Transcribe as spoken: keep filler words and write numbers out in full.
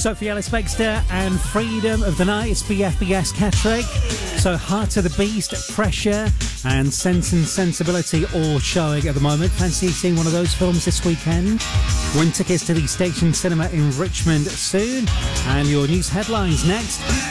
Sophie Ellis-Bextor and Freedom of the Night. It's B F B S Catterick. So Heart of the Beast, Pressure and Sense and Sensibility all showing at the moment. Fancy seeing one of those films this weekend? Win tickets to the Station Cinema in Richmond soon. And your news headlines next.